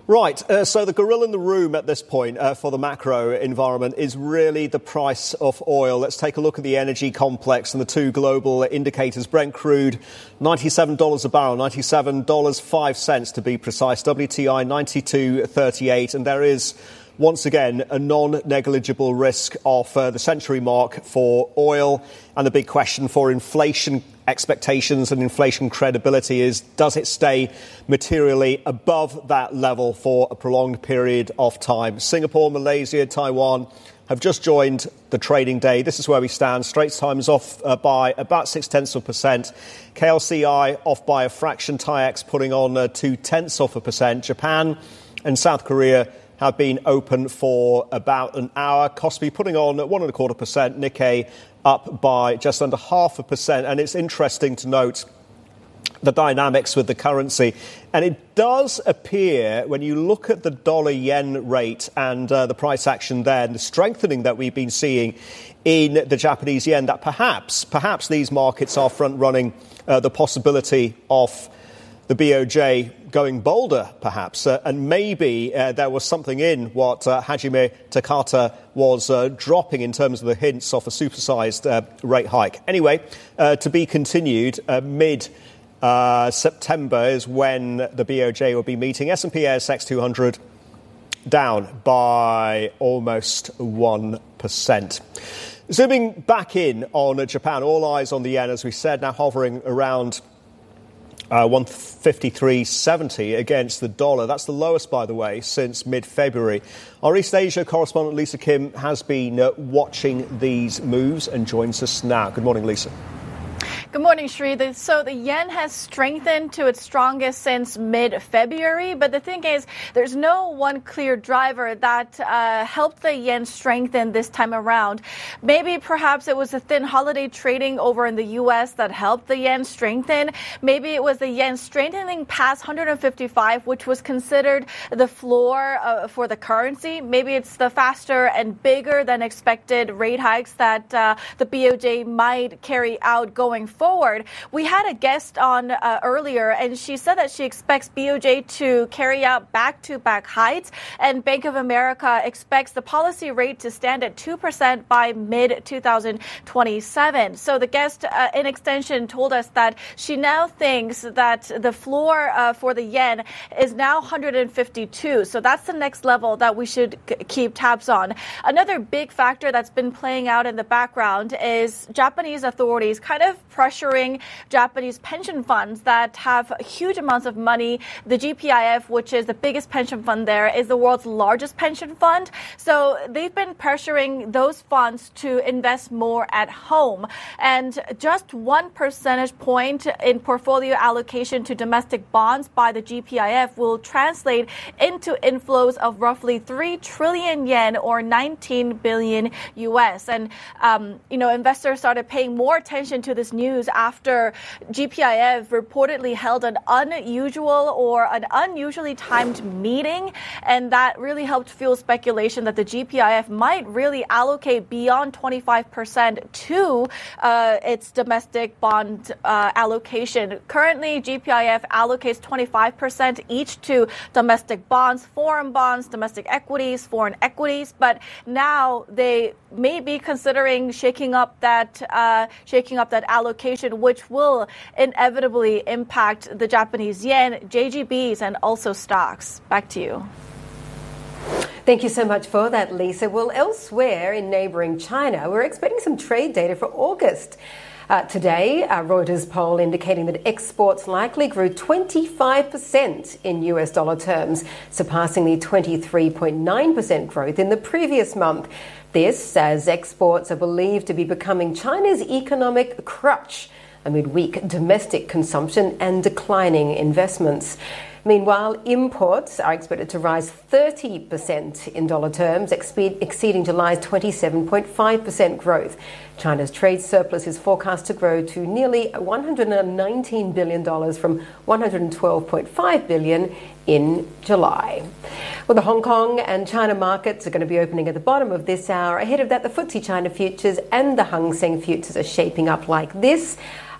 Right, so the gorilla in the room at this point for the macro environment is really the price of oil. Let's take a look at the energy complex and the two global indicators. Brent crude, $97 a barrel, $97.05 to be precise. WTI, $92.38. And there is, once again, a non-negligible risk of the century mark for oil. And the big question for inflation expectations and inflation credibility is, does it stay materially above that level for a prolonged period of time? Singapore, Malaysia, Taiwan have just joined the trading day. This is where we stand. Straits Times off by about 0.6%. KLCI off by a fraction. TAIEX putting on 0.2%. Japan and South Korea have been open for about an hour. Kospi putting on 1.25%. Nikkei up by just under 0.5%. And it's interesting to note the dynamics with the currency. And it does appear, when you look at the dollar-yen rate and the price action there, and the strengthening that we've been seeing in the Japanese yen, that perhaps these markets are front-running the possibility of the BOJ going bolder, perhaps. And maybe there was something in what Hajime Takata was dropping in terms of the hints of a supersized rate hike. Anyway, to be continued, mid-September is when the BOJ will be meeting. S&P ASX 200 down by almost 1%. Zooming back in on Japan, all eyes on the yen, as we said, now hovering around 153.70 against the dollar. That's the lowest, by the way, since mid-February. Our East Asia correspondent Lisa Kim has been watching these moves and joins us now. Good morning, Lisa. Good morning, Sri. So the yen has strengthened to its strongest since mid-February. But the thing is, there's no one clear driver that helped the yen strengthen this time around. Maybe perhaps it was the thin holiday trading over in the U.S. that helped the yen strengthen. Maybe it was the yen strengthening past 155, which was considered the floor for the currency. Maybe it's the faster and bigger than expected rate hikes that the BOJ might carry out going forward. We had a guest on earlier, and she said that she expects BOJ to carry out back-to-back hikes, and Bank of America expects the policy rate to stand at 2% by mid-2027. So the guest, in extension, told us that she now thinks that the floor for the yen is now 152. So that's the next level that we should keep tabs on. Another big factor that's been playing out in the background is Japanese authorities kind of pressuring Japanese pension funds that have huge amounts of money. The GPIF, which is the biggest pension fund there, is the world's largest pension fund. So they've been pressuring those funds to invest more at home. And just 1 percentage point in portfolio allocation to domestic bonds by the GPIF will translate into inflows of roughly 3 trillion yen or 19 billion US. And, investors started paying more attention to this news after GPIF reportedly held an unusually timed meeting, and that really helped fuel speculation that the GPIF might really allocate beyond 25% to its domestic bond allocation. Currently, GPIF allocates 25% each to domestic bonds, foreign bonds, domestic equities, foreign equities, but now they may be considering shaking up that allocation, which will inevitably impact the Japanese yen, JGBs, and also stocks. Back to you. Thank you so much for that, Lisa. Well, elsewhere in neighbouring China, we're expecting some trade data for August. Today, a Reuters poll indicating that exports likely grew 25% in US dollar terms, surpassing the 23.9% growth in the previous month. This as exports are believed to be becoming China's economic crutch amid weak domestic consumption and declining investments. Meanwhile, imports are expected to rise 30% in dollar terms, exceeding July's 27.5% growth. China's trade surplus is forecast to grow to nearly $119 billion from $112.5 billion in July. Well, the Hong Kong and China markets are going to be opening at the bottom of this hour. Ahead of that, the FTSE China futures and the Hang Seng futures are shaping up like this.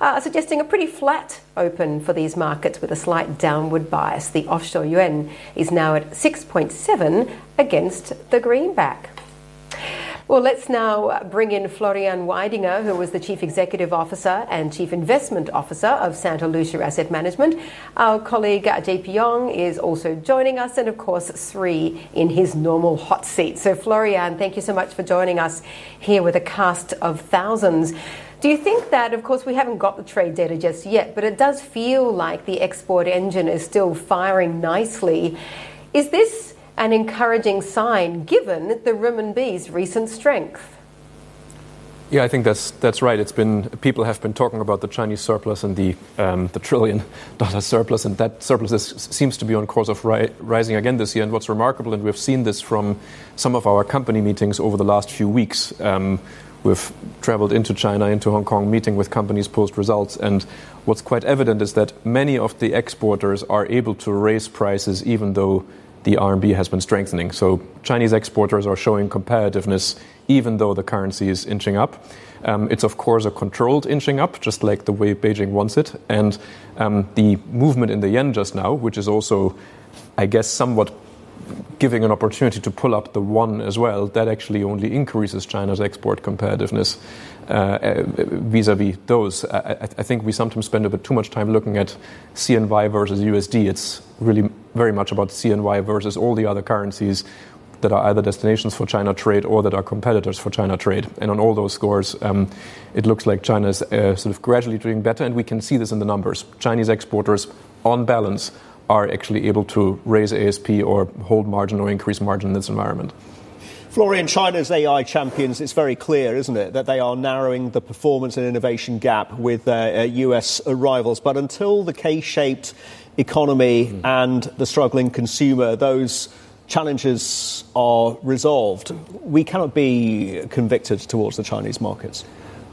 suggesting a pretty flat open for these markets with a slight downward bias. The offshore yuan is now at 6.7 against the greenback. Well, let's now bring in Florian Weidinger, who was the Chief Executive Officer and Chief Investment Officer of Santa Lucia Asset Management. Our colleague JP Yong is also joining us, and of course Sri in his normal hot seat. So Florian, thank you so much for joining us here with a cast of thousands. Do you think that, of course we haven't got the trade data just yet, but it does feel like the export engine is still firing nicely. Is this an encouraging sign given the renminbi's recent strength? Yeah, I think that's right. People have been talking about the Chinese surplus and the $1 trillion surplus, and that surplus seems to be on course of rising again this year. And what's remarkable, and we've seen this from some of our company meetings over the last few weeks. We've traveled into China, into Hong Kong, meeting with companies post results, and what's quite evident is that many of the exporters are able to raise prices even though the RMB has been strengthening. So Chinese exporters are showing competitiveness even though the currency is inching up. It's of course a controlled inching up, just like the way Beijing wants it. And the movement in the yen just now, which is also, I guess, somewhat giving an opportunity to pull up the yuan as well, that actually only increases China's export competitiveness vis-a-vis those. I think we sometimes spend a bit too much time looking at CNY versus USD. It's really very much about CNY versus all the other currencies that are either destinations for China trade or that are competitors for China trade. And on all those scores, it looks like China is sort of gradually doing better, and we can see this in the numbers. Chinese exporters, on balance, are actually able to raise ASP or hold margin or increase margin in this environment. Florian, China's AI champions, it's very clear, isn't it, that they are narrowing the performance and innovation gap with their US rivals. But until the K-shaped economy and the struggling consumer, those challenges are resolved, we cannot be convicted towards the Chinese markets.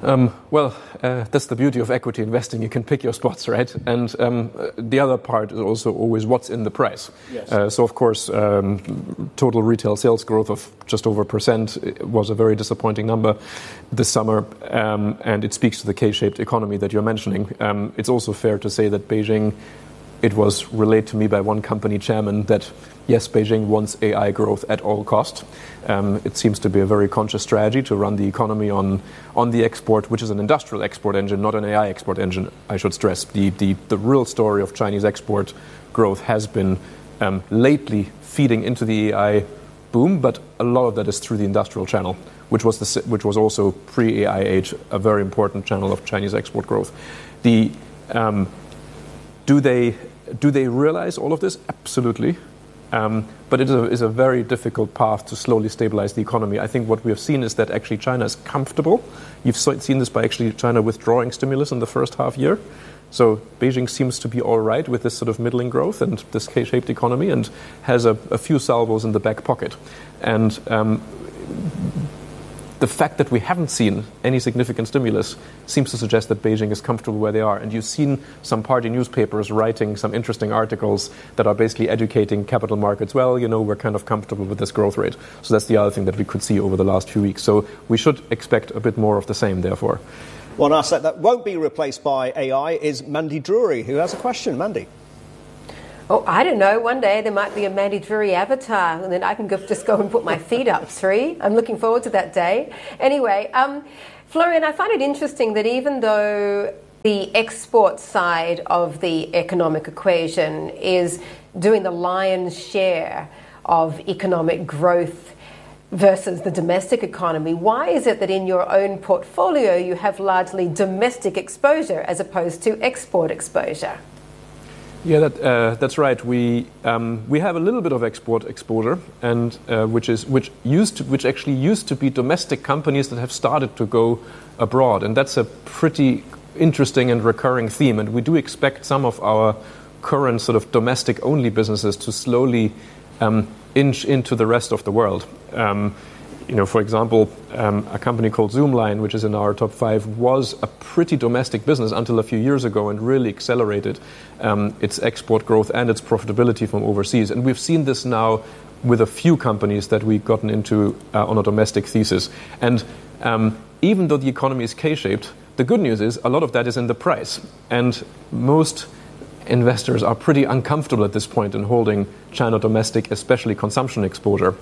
That's the beauty of equity investing. You can pick your spots, right? And the other part is also always what's in the price. Yes. So, of course, total retail sales growth of just over 1% was a very disappointing number this summer, and it speaks to the K-shaped economy that you're mentioning. It's also fair to say that Beijing, it was relayed to me by one company chairman that, yes, Beijing wants AI growth at all cost. It seems to be a very conscious strategy to run the economy on the export, which is an industrial export engine, not an AI export engine, I should stress. The real story of Chinese export growth has been lately feeding into the AI boom, but a lot of that is through the industrial channel, which was also pre-AI age a very important channel of Chinese export growth. Do they realize all of this? Absolutely. But it is a very difficult path to slowly stabilize the economy. I think what we have seen is that actually China is comfortable. You've seen this by actually China withdrawing stimulus in the first half year. So Beijing seems to be all right with this sort of middling growth and this K-shaped economy, and has a few salvos in the back pocket. And the fact that we haven't seen any significant stimulus seems to suggest that Beijing is comfortable where they are. And you've seen some party newspapers writing some interesting articles that are basically educating capital markets. Well, we're kind of comfortable with this growth rate. So that's the other thing that we could see over the last few weeks. So we should expect a bit more of the same, therefore. One asset that won't be replaced by AI is Mandy Drury, who has a question. Mandy. Oh, I don't know. One day there might be a Mandy Drury avatar, and then I can just go and put my feet up, Sri. I'm looking forward to that day. Anyway, Florian, I find it interesting that even though the export side of the economic equation is doing the lion's share of economic growth versus the domestic economy, why is it that in your own portfolio you have largely domestic exposure as opposed to export exposure? Yeah, that's right. We have a little bit of export exposure, and which actually used to be domestic companies that have started to go abroad, and that's a pretty interesting and recurring theme. And we do expect some of our current sort of domestic only businesses to slowly inch into the rest of the world. For example, a company called Zoomline, which is in our top 5, was a pretty domestic business until a few years ago and really accelerated its export growth and its profitability from overseas. And we've seen this now with a few companies that we've gotten into on a domestic thesis. And even though the economy is K-shaped, The good news is a lot of that is in the price. And most investors are pretty uncomfortable at this point in holding China domestic, especially consumption exposure.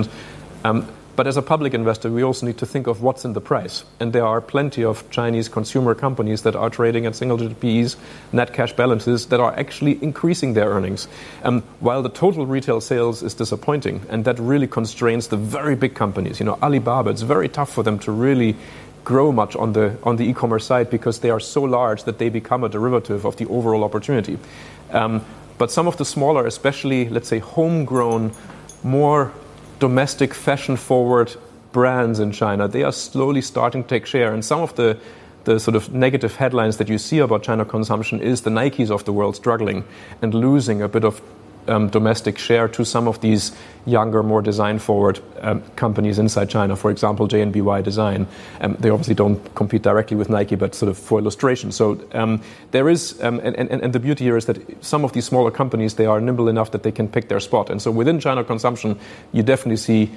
But as a public investor, we also need to think of what's in the price. And there are plenty of Chinese consumer companies that are trading at single-digit PEs, net cash balances, that are actually increasing their earnings. While the total retail sales is disappointing, and that really constrains the very big companies. Alibaba, it's very tough for them to really grow much on the e-commerce side because they are so large that they become a derivative of the overall opportunity. But some of the smaller, especially, let's say, homegrown, more domestic fashion-forward brands in China, they are slowly starting to take share. And some of the sort of negative headlines that you see about China consumption is the Nikes of the world struggling and losing a bit of domestic share to some of these younger, more design-forward companies inside China. For example, JNBY Design. They obviously don't compete directly with Nike, but sort of for illustration. So there is, and the beauty here is that some of these smaller companies, they are nimble enough that they can pick their spot. And so within China consumption, you definitely see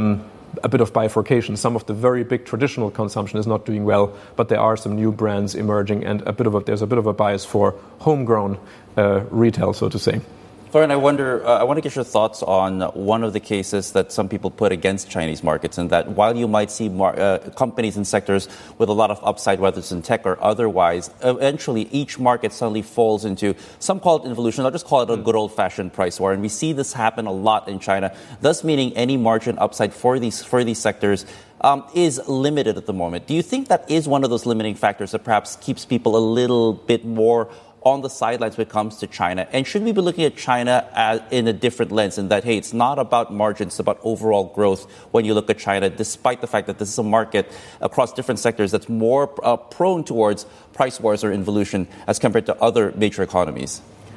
a bit of bifurcation. Some of the very big traditional consumption is not doing well, but there are some new brands emerging, and there's a bit of a bias for homegrown retail, so to say. Florian, I want to get your thoughts on one of the cases that some people put against Chinese markets, and that while you might see companies and sectors with a lot of upside, whether it's in tech or otherwise, eventually each market suddenly falls into, some call it involution, I'll just call it a good old-fashioned price war. And we see this happen a lot in China, thus meaning any margin upside for these sectors is limited at the moment. Do you think that is one of those limiting factors that perhaps keeps people a little bit more on the sidelines when it comes to China? And should we be looking at China in a different lens, in that, hey, it's not about margins, it's about overall growth when you look at China, despite the fact that this is a market across different sectors that's more prone towards price wars or involution as compared to other major economies?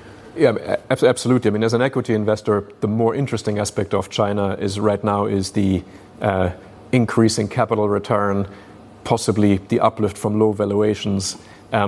Yeah, absolutely. I mean, as an equity investor, the more interesting aspect of China is right now is the increasing capital return, possibly the uplift from low valuations.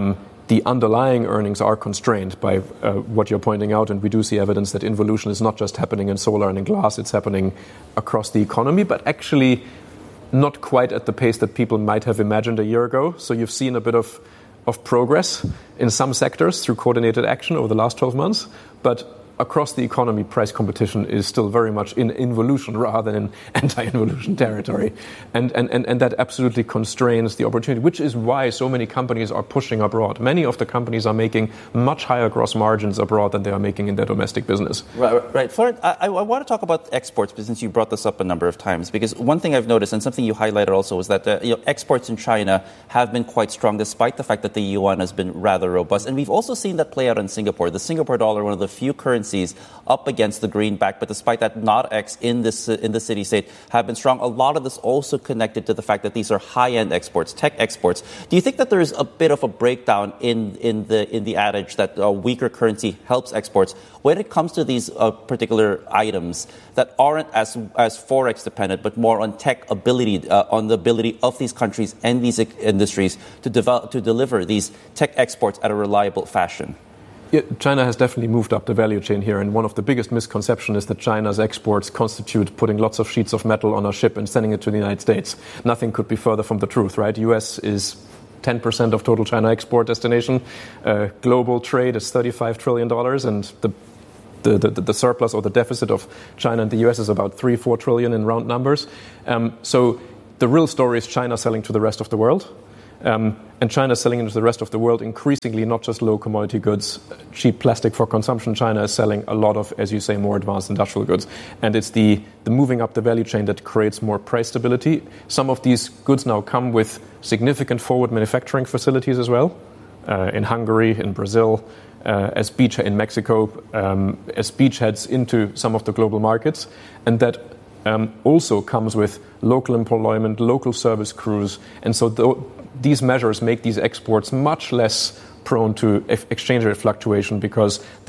The underlying earnings are constrained by what you're pointing out, and we do see evidence that involution is not just happening in solar and in glass, it's happening across the economy, but actually not quite at the pace that people might have imagined a year ago. So you've seen a bit of progress in some sectors through coordinated action over the last 12 months, but across the economy, price competition is still very much in involution rather than in anti-involution territory. And that absolutely constrains the opportunity, which is why so many companies are pushing abroad. Many of the companies are making much higher gross margins abroad than they are making in their domestic business. Right. Florian, I want to talk about exports, since you brought this up a number of times, because one thing I've noticed, and something you highlighted also, is that exports in China have been quite strong, despite the fact that the yuan has been rather robust. And we've also seen that play out in Singapore. The Singapore dollar, one of the few currencies up against the greenback, but despite that, NODX in the city-state have been strong. A lot of this also connected to the fact that these are high-end exports, tech exports. Do you think that there is a bit of a breakdown in the adage that a weaker currency helps exports when it comes to these particular items that aren't as forex dependent, but more on tech ability, on the ability of these countries and these industries to deliver these tech exports at a reliable fashion? Yeah, China has definitely moved up the value chain here, and one of the biggest misconceptions is that China's exports constitute putting lots of sheets of metal on a ship and sending it to the United States. Nothing could be further from the truth, right? The US is 10% of total China export destination. Global trade is $35 trillion, and the surplus or the deficit of China and the US is about 3-4 trillion in round numbers. So the real story is China selling to the rest of the world. And China is selling into the rest of the world increasingly not just low commodity goods, cheap plastic for consumption. China is selling a lot of, as you say, more advanced industrial goods. And it's the moving up the value chain that creates more price stability. Some of these goods now come with significant forward manufacturing facilities as well, in Hungary, in Brazil, in Mexico, as beachheads into some of the global markets. And that also comes with local employment, local service crews. And so these measures make these exports much less prone to exchange rate fluctuation because